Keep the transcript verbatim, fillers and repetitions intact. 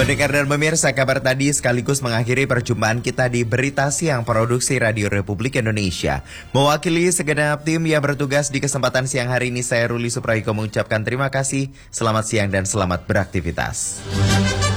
Pendengar dan pemirsa, kabar tadi sekaligus mengakhiri perjumpaan kita di Berita Siang Produksi Radio Republik Indonesia. Mewakili segenap tim yang bertugas di kesempatan siang hari ini, saya Ruli Supraiko mengucapkan terima kasih, selamat siang dan selamat beraktivitas.